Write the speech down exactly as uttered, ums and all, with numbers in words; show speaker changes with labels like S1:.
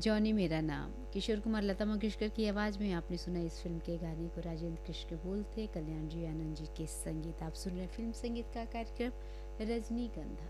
S1: Johnny मेरा नाम। किशोर कुमार लता मंगेशकर की आवाज़ में आपने सुना इस फिल्म के गाने को। राजेंद्र कृष्ण के बोल थे, कल्याण जी आनंद जी के संगीत। आप सुन रहे फिल्म संगीत का कार्यक्रम रजनीगंधा।